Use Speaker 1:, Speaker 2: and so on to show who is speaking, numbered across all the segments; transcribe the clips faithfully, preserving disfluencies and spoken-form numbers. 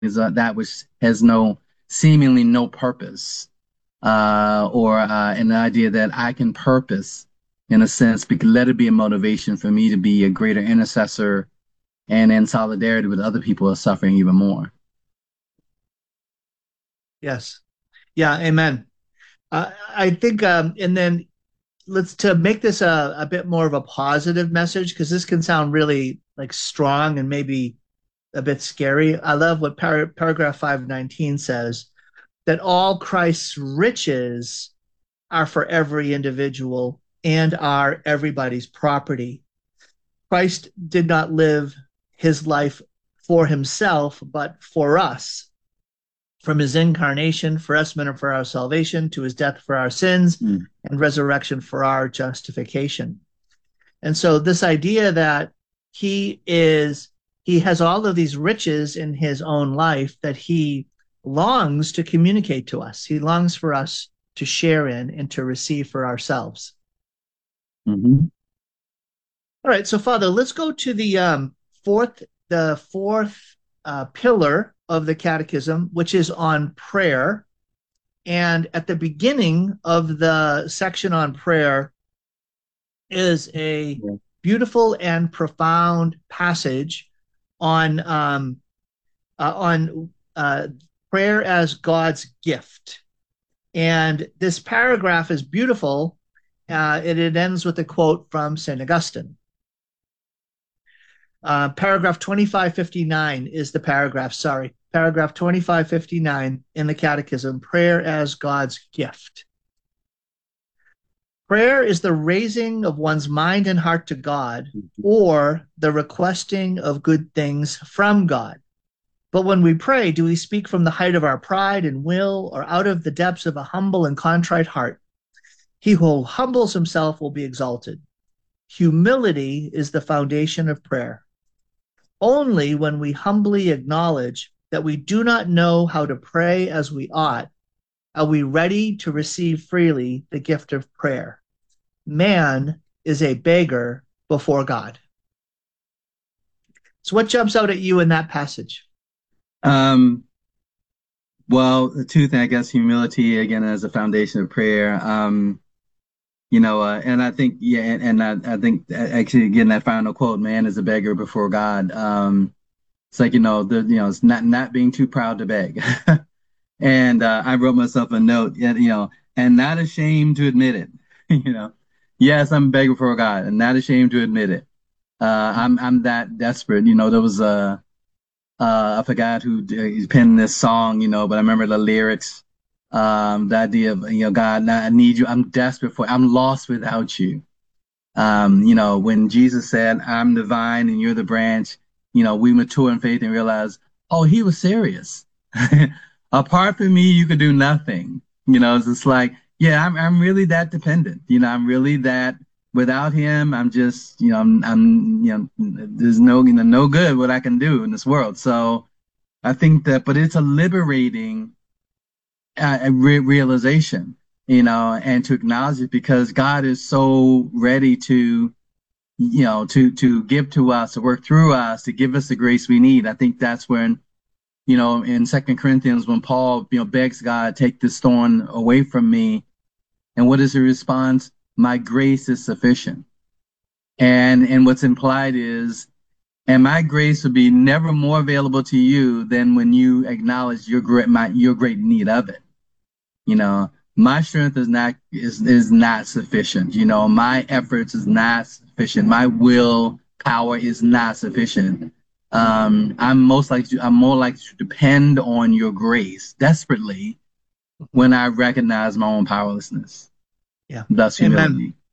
Speaker 1: is uh, that which has no seemingly no purpose, uh, or uh, an idea that I can purpose in a sense, because let it be a motivation for me to be a greater intercessor and in solidarity with other people who are suffering even more.
Speaker 2: Yes. Yeah. Amen. Uh, I think, um, and then let's to make this a, a bit more of a positive message because this can sound really like strong and maybe a bit scary. I love what par- paragraph five nineteen says that all Christ's riches are for every individual and are everybody's property. Christ did not live his life for himself, but for us. From his incarnation for us men and for our salvation, to his death for our sins,
Speaker 1: Mm.
Speaker 2: and resurrection for our justification. And so, this idea that he is, he has all of these riches in his own life that he longs to communicate to us. He longs for us to share in and to receive for ourselves.
Speaker 1: Hmm.
Speaker 2: All right, so Father, let's go to the um, fourth, the fourth uh, pillar of the Catechism, which is on prayer. And at the beginning of the section on prayer is a
Speaker 1: Yeah.
Speaker 2: beautiful and profound passage on um, uh, on uh, prayer as God's gift. And this paragraph is beautiful. Uh, it, it ends with a quote from Saint Augustine. Uh, paragraph twenty-five fifty-nine is the paragraph, sorry, paragraph twenty-five fifty-nine in the Catechism, prayer as God's gift. Prayer is the raising of one's mind and heart to God or the requesting of good things from God. But when we pray, do we speak from the height of our pride and will or out of the depths of a humble and contrite heart? He who humbles himself will be exalted. Humility is the foundation of prayer. Only when we humbly acknowledge that we do not know how to pray as we ought are we ready to receive freely the gift of prayer. Man is a beggar before God. So, what jumps out at you in that passage?
Speaker 1: Um, well, the two things, I guess, humility again as a foundation of prayer. Um, you know, uh, and I think, yeah, and, and I, I think uh, actually getting that final quote, "Man is a beggar before God." Um, it's like you know, the you know, it's not not being too proud to beg. And uh, I wrote myself a note, you know, and not ashamed to admit it. You know, yes, I'm a beggar before God, and not ashamed to admit it. Uh, I'm I'm that desperate. You know, there was a uh, I forgot who d- penned this song, you know, but I remember the lyrics. Um, the idea of, you know, God, I need you. I'm desperate for, I'm lost without you. Um, you know, when Jesus said, I'm the vine and you're the branch, you know, we mature in faith and realize, oh, he was serious. Apart from me, you could do nothing. You know, it's just like, yeah, I'm, I'm really that dependent. You know, I'm really that without him, I'm just, you know, I'm, I'm, you know, there's no, you know, no good what I can do in this world. So I think that, but it's a liberating uh, re realization, you know, and to acknowledge it because God is so ready to, you know, to to give to us, to work through us, to give us the grace we need. I think that's when, you know, in Second Corinthians, when Paul, you know, begs God, take this thorn away from me, and what is the response? My grace is sufficient. And and what's implied is, and my grace will be never more available to you than when you acknowledge your great my your great need of it. You know, my strength is not is is not sufficient. You know, my efforts is not sufficient. My will power is not sufficient. Um, I'm most likely to, I'm more likely to depend on your grace desperately when I recognize my own powerlessness,
Speaker 2: Yeah.
Speaker 1: thus
Speaker 2: Amen.
Speaker 1: humility.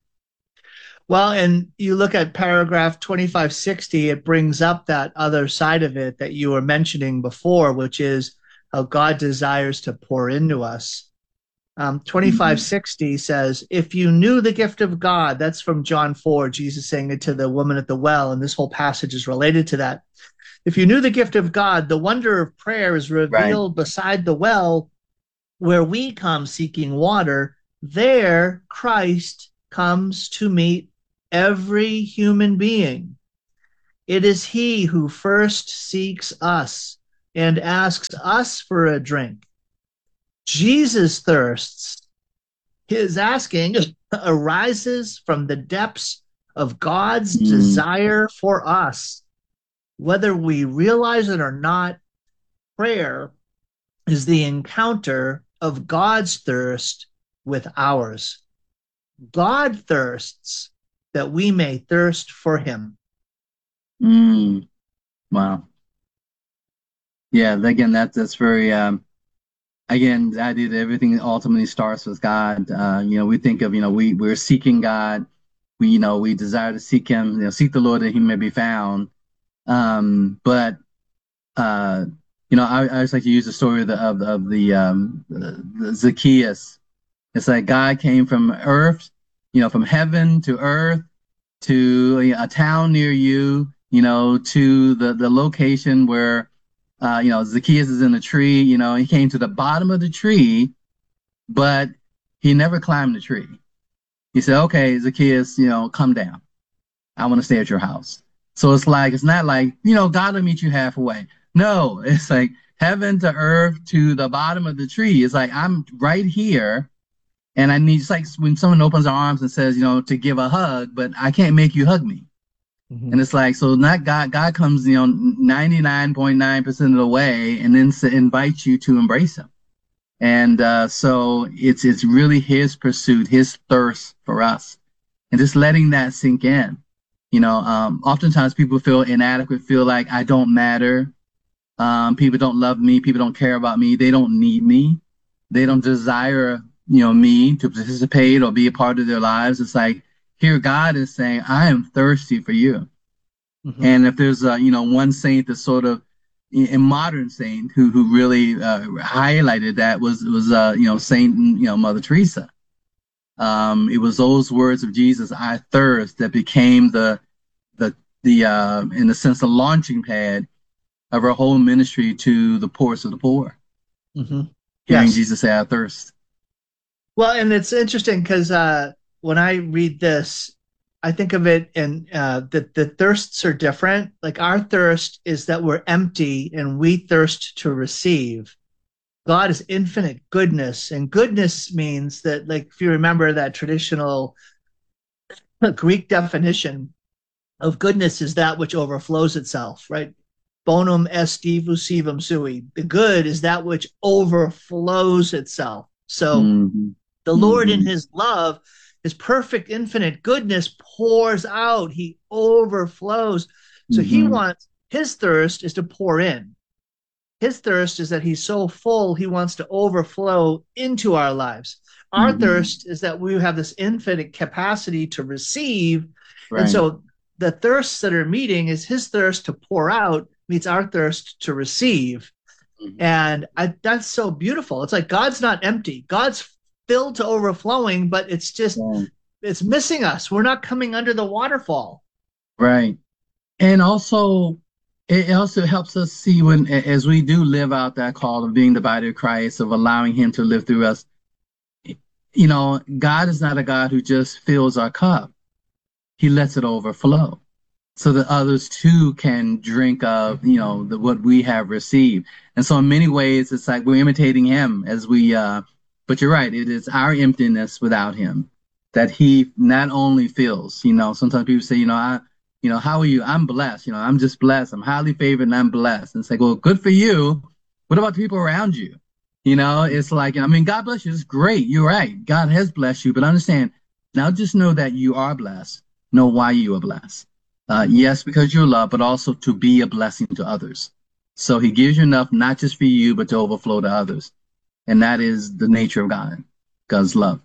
Speaker 2: Well, and you look at paragraph twenty-five sixty, it brings up that other side of it that you were mentioning before, which is how God desires to pour into us. Um,
Speaker 1: Mm-hmm.
Speaker 2: twenty-five sixty says, if you knew the gift of God, that's from John four, Jesus saying it to the woman at the well, and this whole passage is related to that. If you knew the gift of God, the wonder of prayer is
Speaker 1: Right.
Speaker 2: revealed beside the well where we come seeking water. There, Christ comes to meet every human being. It is He who first seeks us and asks us for a drink. Jesus thirsts. His asking arises from the depths of God's
Speaker 1: Mm,
Speaker 2: desire for us. Whether we realize it or not, prayer is the encounter of God's thirst with ours. God thirsts that we may thirst for him.
Speaker 1: mm, wow. Yeah, again, that that's very um again, the idea that everything ultimately starts with God. Uh, you know, we think of, you know, we we're seeking God. We, you know, we desire to seek him, you know, seek the Lord that he may be found. Um, but uh, you know, I, I always like to use the story of the of, of the um the, the Zacchaeus. It's like God came from earth, you know, from heaven to earth to a town near you, you know, to the, the location where, uh, you know, Zacchaeus is in the tree. You know, he came to the bottom of the tree, but he never climbed the tree. He said, okay, Zacchaeus, you know, come down. I want to stay at your house. So it's like, it's not like, you know, God will meet you halfway. No, it's like heaven to earth to the bottom of the tree. It's like, I'm right here. And I need, it's like when someone opens their arms and says, you know, to give a hug, but I can't make you hug me.
Speaker 2: Mm-hmm.
Speaker 1: And it's like, so not God, God comes, you know, ninety-nine point nine percent of the way and then invites you to embrace him. And uh, so it's, it's really his pursuit, his thirst for us, and just letting that sink in. You know, um, oftentimes people feel inadequate, feel like I don't matter. Um, people don't love me. People don't care about me. They don't need me. They don't desire, you know, me to participate or be a part of their lives. It's like, here God is saying, I am thirsty for you.
Speaker 2: Mm-hmm.
Speaker 1: And if there's, uh, you know, one saint that's sort of a modern saint who who really uh, highlighted that was was uh, you know, Saint, you know, Mother Teresa. Um, it was those words of Jesus, "I thirst," that became the the the uh, in a sense the launching pad of her whole ministry to the poorest of the poor.
Speaker 2: Mm-hmm.
Speaker 1: Hearing
Speaker 2: Yes.
Speaker 1: Jesus say, "I thirst."
Speaker 2: Well, and it's interesting because uh, when I read this, I think of it and uh, that the thirsts are different. Like our thirst is that we're empty and we thirst to receive. God is infinite goodness, and goodness means that, like, if you remember that traditional Greek definition of goodness, is that which overflows itself, right? Bonum est diffusivum sui. The good is that which overflows itself. So
Speaker 1: Mm-hmm.
Speaker 2: the Lord, in
Speaker 1: Mm-hmm.
Speaker 2: his love, his perfect, infinite goodness pours out. He overflows. So he
Speaker 1: Mm-hmm.
Speaker 2: wants, his thirst is to pour in. His thirst is that he's so full, he wants to overflow into our lives. Our
Speaker 1: Mm-hmm.
Speaker 2: thirst is that we have this infinite capacity to receive. And
Speaker 1: Right.
Speaker 2: so the thirsts that are meeting is his thirst to pour out meets our thirst to receive.
Speaker 1: Mm-hmm.
Speaker 2: And I, that's so beautiful. It's like God's not empty. God's filled to overflowing, but it's just,
Speaker 1: Yeah.
Speaker 2: it's missing us. We're not coming under the waterfall.
Speaker 1: Right. And also, it also helps us see when, as we do live out that call of being the body of Christ, of allowing him to live through us, you know, God is not a God who just fills our cup. He lets it overflow so that others too can drink of, you know, the, what we have received. And so in many ways, it's like we're imitating him as we, uh, but you're right. It is our emptiness without him that he not only fills, you know, sometimes people say, you know, I, you know, how are you? I'm blessed. You know, I'm just blessed. I'm highly favored and I'm blessed. And it's like, well, good for you. What about the people around you? You know, it's like, I mean, God bless you. It's great. You're right. God has blessed you, but understand now, just know that you are blessed. Know why you are blessed. Uh, yes, because you're loved, but also to be a blessing to others. So he gives you enough, not just for you, but to overflow to others. And that is the nature of God, God's love.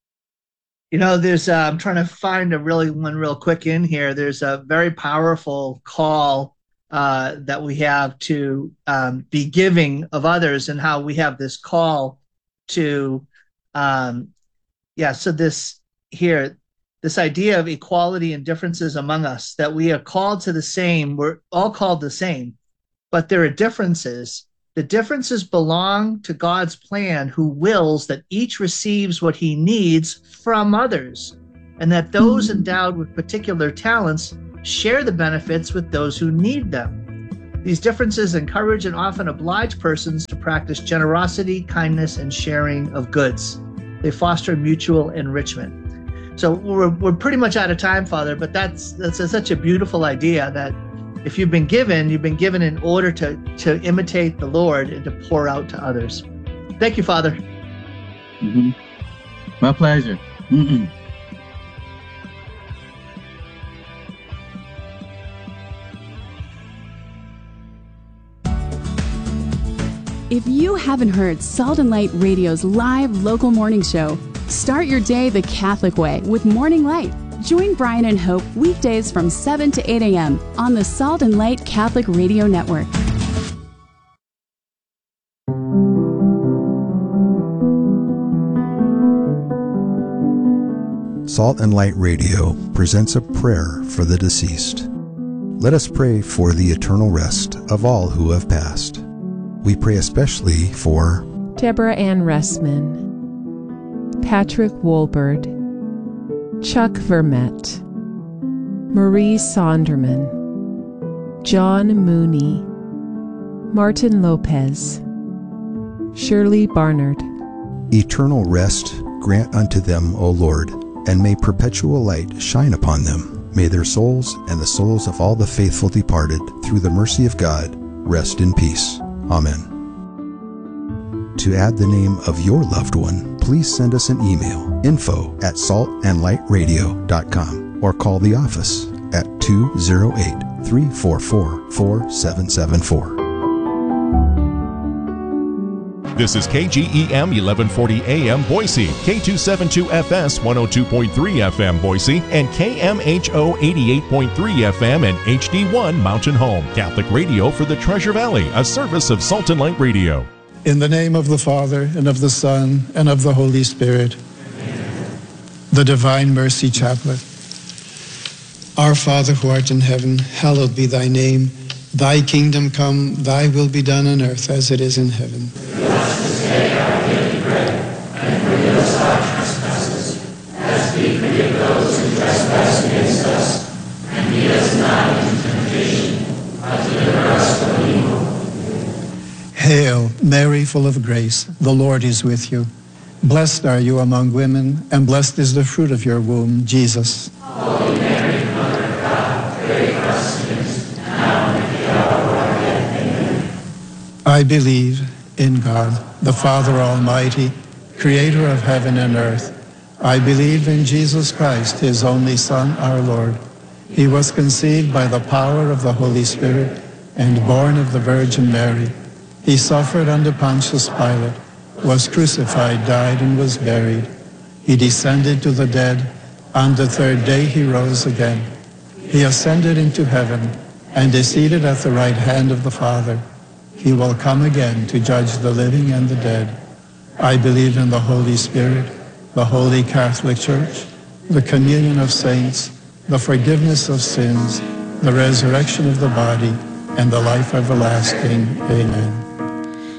Speaker 2: You know, there's, uh, I'm trying to find a really one real quick in here. There's a very powerful call uh, that we have to um, be giving of others, and how we have this call to, um, yeah, so this here, this idea of equality and differences among us, that we are called to the same, we're all called the same, but there are differences. The differences belong to God's plan, who wills that each receives what he needs from others, and that those endowed with particular talents share the benefits with those who need them. These differences encourage and often oblige persons to practice generosity, kindness, and sharing of goods. They foster mutual enrichment. So we're, we're pretty much out of time, Father, but that's, that's a, such a beautiful idea that if you've been given, you've been given in order to, to imitate the Lord and to pour out to others. Thank you, Father.
Speaker 1: Mm-hmm. My pleasure. Mm-hmm.
Speaker 3: If you haven't heard Salt and Light Radio's live local morning show, start your day the Catholic way with Morning Light. Join Brian and Hope weekdays from seven to eight a.m. on the Salt and Light Catholic Radio Network.
Speaker 4: Salt and Light Radio presents a prayer for the deceased. Let us pray for the eternal rest of all who have passed. We pray especially for
Speaker 5: Deborah Ann Ressman, Patrick Wolberd, Chuck Vermette, Marie Sonderman, John Mooney, Martin Lopez, Shirley Barnard.
Speaker 4: Eternal rest grant unto them, O Lord, and may perpetual light shine upon them. May their souls and the souls of all the faithful departed, through the mercy of God, rest in peace. Amen. To add the name of your loved one, please send us an email, info at salt and light radio dot com, or call the office at two oh eight, three four four, four seven seven four.
Speaker 6: This is K G E M eleven forty A M Boise, K two seventy-two F S one oh two point three F M Boise, and K M H O eighty-eight point three F M and H D one Mountain Home. Catholic radio for the Treasure Valley, a service of Salt and Light Radio.
Speaker 7: In the name of the Father, and of the Son, and of the Holy Spirit. Amen. The Divine Mercy Chaplet. Our Father who art in heaven, hallowed be thy name. Thy kingdom come, thy will be done on earth as it is in heaven.
Speaker 8: Give us this day our daily bread, and forgive us our trespasses, as we forgive those who trespass against us. And lead us not into temptation, but deliver us from evil.
Speaker 7: Hail, Mary, full of grace, the Lord is with you. Blessed are you among women, and blessed is the fruit of your womb, Jesus.
Speaker 8: Holy Mary, Mother of God, pray for us sinners, now and at the hour of our death. Amen.
Speaker 7: I believe in God, the Father Almighty, creator of heaven and earth. I believe in Jesus Christ, his only Son, our Lord. He was conceived by the power of the Holy Spirit and born of the Virgin Mary. He suffered under Pontius Pilate, was crucified, died, and was buried. He descended to the dead. On the third day he rose again. He ascended into heaven and is seated at the right hand of the Father. He will come again to judge the living and the dead. I believe in the Holy Spirit, the Holy Catholic Church, the communion of saints, the forgiveness of sins, the resurrection of the body, and the life everlasting. Amen.